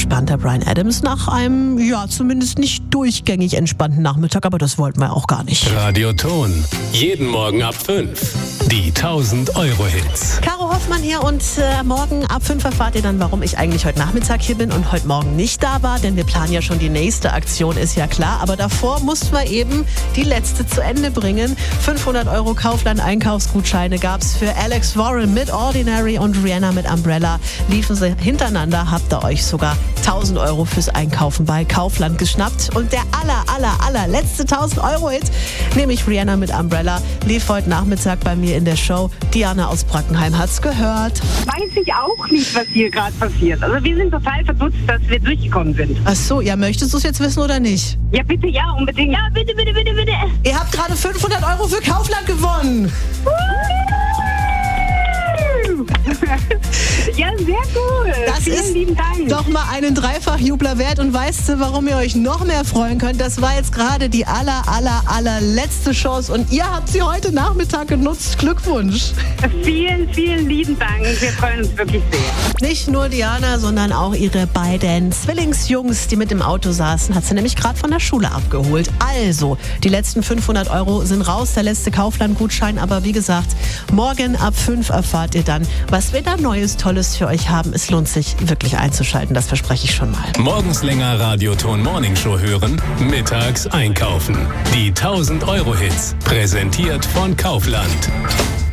entspannt der Bryan Adams nach einem, zumindest nicht durchgängig entspannten Nachmittag, aber das wollten wir auch gar nicht. Radioton. Jeden Morgen ab 5. Die 1000-Euro-Hits. Caro Hoffmann hier und morgen ab 5 erfahrt ihr dann, warum ich eigentlich heute Nachmittag hier bin und heute Morgen nicht da war, denn wir planen ja schon die nächste Aktion, ist ja klar. Aber davor mussten wir eben die letzte zu Ende bringen. 500 Euro Kaufland-Einkaufsgutscheine gab es für Alex Warren mit Ordinary und Rihanna mit Umbrella. Liefen sie hintereinander, habt ihr euch sogar 1000 Euro fürs Einkaufen bei Kaufland geschnappt. Und der allerletzte 1000-Euro-Hit, nämlich Rihanna mit Umbrella, lief heute Nachmittag bei mir in der Show. Diana aus Brackenheim hat's gehört. Weiß ich auch nicht, was hier gerade passiert. Also wir sind total verdutzt, dass wir durchgekommen sind. Ach so, möchtest du es jetzt wissen oder nicht? Ja, bitte, ja, unbedingt. Ja, bitte. Ihr habt gerade 500 Euro für Kaufland gewonnen. Ja, sehr cool. Vielen lieben Dank. Doch mal einen Dreifachjubler wert. Und weißt du, warum ihr euch noch mehr freuen könnt? Das war jetzt gerade die allerletzte Chance und ihr habt sie heute Nachmittag genutzt. Glückwunsch. Vielen lieben Dank. Wir freuen uns wirklich sehr. Nicht nur Diana, sondern auch ihre beiden Zwillingsjungs, die mit im Auto saßen, hat sie nämlich gerade von der Schule abgeholt. Also, die letzten 500 Euro sind raus, der letzte Kaufland-Gutschein. Aber wie gesagt, morgen ab 5 erfahrt ihr dann, was wir da Neues, Tolles für euch haben. Es lohnt sich wirklich einzuschalten, das verspreche ich schon mal. Morgens länger Radioton Morning Show hören, mittags einkaufen. Die 1000-Euro-Hits, präsentiert von Kaufland.